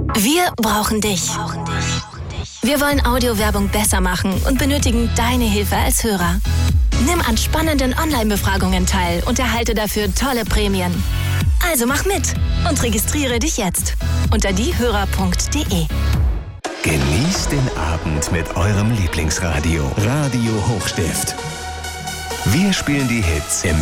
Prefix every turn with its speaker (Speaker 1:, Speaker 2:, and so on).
Speaker 1: Wir brauchen dich. Wir wollen Audiowerbung besser machen und benötigen deine Hilfe als Hörer. Nimm an spannenden Online-Befragungen teil und erhalte dafür tolle Prämien. Also mach mit und registriere dich jetzt unter diehörer.de.
Speaker 2: Genießt den Abend mit eurem Lieblingsradio. Radio Hochstift. Wir spielen die Hits im